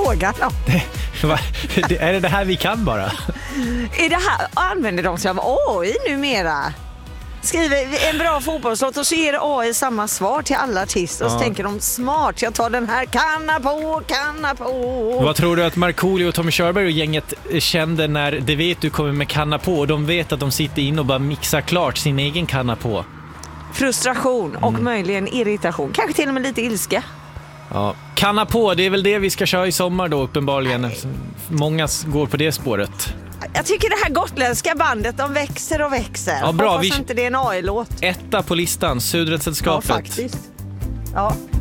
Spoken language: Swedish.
frågan om. Är det här vi kan bara? Är det här, använder de sig av AI numera? Skriver en bra fotbollslåt och så ger AI samma svar till alla artister och så tänker de smart, jag tar den här, kanna på. Vad tror du att Markoolio och Tommy Körberg och gänget kände när det vet du kommer med kanna på och de vet att de sitter in och bara mixar klart sin egen kanna på? Frustration och möjligen irritation, kanske till och med lite ilska. Ja, kanna på, det är väl det vi ska köra i sommar då uppenbarligen. Nej. Många går på det spåret. Jag tycker det här gotländska bandet, de växer och växer. Ja, bra. Hoppas inte det är en AI-låt. Etta på listan, Sudret-sällskapet. Ja, faktiskt. Ja.